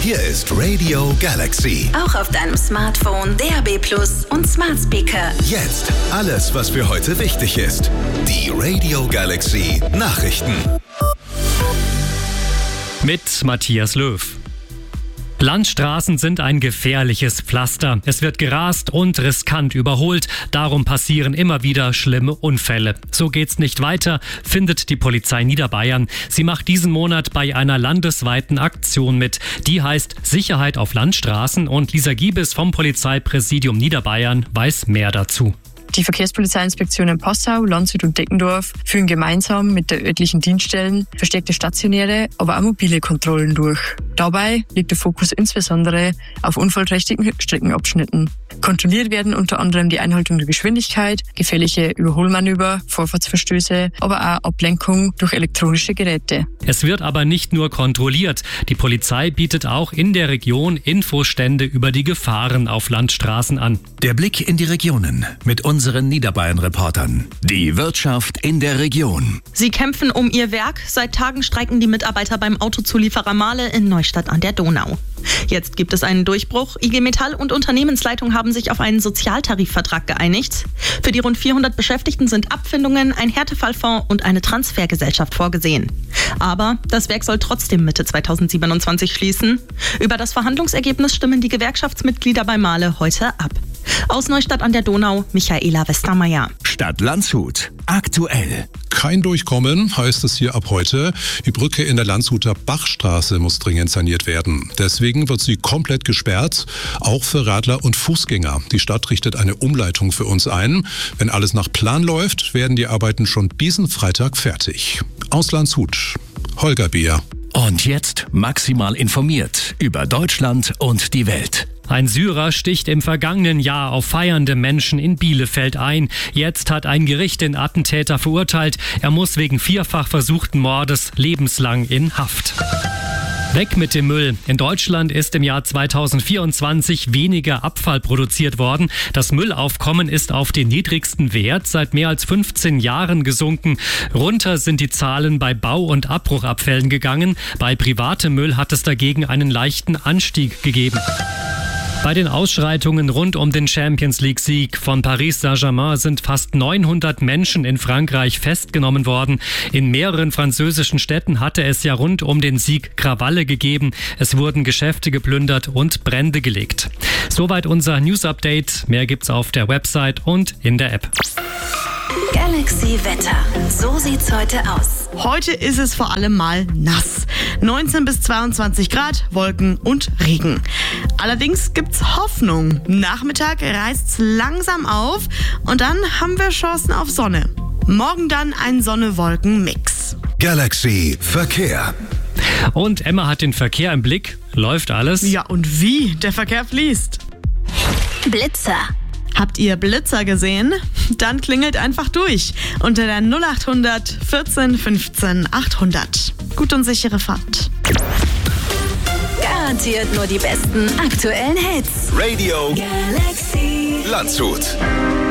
Hier ist Radio Galaxy. Auch auf deinem Smartphone, DAB+ und Smart Speaker. Jetzt alles, was für heute wichtig ist. Die Radio Galaxy Nachrichten. Mit Matthias Löw. Landstraßen sind ein gefährliches Pflaster. Es wird gerast und riskant überholt. Darum passieren immer wieder schlimme Unfälle. So geht's nicht weiter, findet die Polizei Niederbayern. Sie macht diesen Monat bei einer landesweiten Aktion mit. Die heißt Sicherheit auf Landstraßen und Lisa Giebes vom Polizeipräsidium Niederbayern weiß mehr dazu. Die Verkehrspolizeiinspektionen Passau, Landshut und Deckendorf führen gemeinsam mit der örtlichen Dienststellen verstärkte stationäre, aber auch mobile Kontrollen durch. Dabei liegt der Fokus insbesondere auf unfallträchtigen Streckenabschnitten. Kontrolliert werden unter anderem die Einhaltung der Geschwindigkeit, gefährliche Überholmanöver, Vorfahrtsverstöße, aber auch Ablenkung durch elektronische Geräte. Es wird aber nicht nur kontrolliert. Die Polizei bietet auch in der Region Infostände über die Gefahren auf Landstraßen an. Der Blick in die Regionen mit unseren Niederbayern-Reportern. Die Wirtschaft in der Region. Sie kämpfen um ihr Werk. Seit Tagen streiken die Mitarbeiter beim Autozulieferer Mahle in Neustadt an der Donau. Jetzt gibt es einen Durchbruch. IG Metall und Unternehmensleitung haben sich auf einen Sozialtarifvertrag geeinigt. Für die rund 400 Beschäftigten sind Abfindungen, ein Härtefallfonds und eine Transfergesellschaft vorgesehen. Aber das Werk soll trotzdem Mitte 2027 schließen. Über das Verhandlungsergebnis stimmen die Gewerkschaftsmitglieder bei Mahle heute ab. Aus Neustadt an der Donau, Michaela Westermeier. Stadt Landshut. Aktuell. Kein Durchkommen heißt es hier ab heute. Die Brücke in der Landshuter Bachstraße muss dringend saniert werden. Deswegen wird sie komplett gesperrt, auch für Radler und Fußgänger. Die Stadt richtet eine Umleitung für uns ein. Wenn alles nach Plan läuft, werden die Arbeiten schon diesen Freitag fertig. Aus Landshut, Holger Beer. Und jetzt maximal informiert über Deutschland und die Welt. Ein Syrer sticht im vergangenen Jahr auf feiernde Menschen in Bielefeld ein. Jetzt hat ein Gericht den Attentäter verurteilt. Er muss wegen vierfach versuchten Mordes lebenslang in Haft. Weg mit dem Müll. In Deutschland ist im Jahr 2024 weniger Abfall produziert worden. Das Müllaufkommen ist auf den niedrigsten Wert seit mehr als 15 Jahren gesunken. Runter sind die Zahlen bei Bau- und Abbruchabfällen gegangen. Bei privatem Müll hat es dagegen einen leichten Anstieg gegeben. Bei den Ausschreitungen rund um den Champions-League-Sieg von Paris Saint-Germain sind fast 900 Menschen in Frankreich festgenommen worden. In mehreren französischen Städten hatte es ja rund um den Sieg Krawalle gegeben. Es wurden Geschäfte geplündert und Brände gelegt. Soweit unser News-Update. Mehr gibt's auf der Website und in der App. Galaxy Wetter. So sieht's heute aus. Heute ist es vor allem mal nass. 19 bis 22 Grad, Wolken und Regen. Allerdings gibt's Hoffnung. Nachmittag reißt's langsam auf und dann haben wir Chancen auf Sonne. Morgen dann ein Sonne-Wolken-Mix. Galaxy Verkehr. Und Emma hat den Verkehr im Blick. Läuft alles? Ja, und wie? Der Verkehr fließt. Blitzer. Habt ihr Blitzer gesehen? Dann klingelt einfach durch unter der 0800 14 15 800. Gut und sichere Fahrt. Garantiert nur die besten aktuellen Hits. Radio Galaxy. Landshut.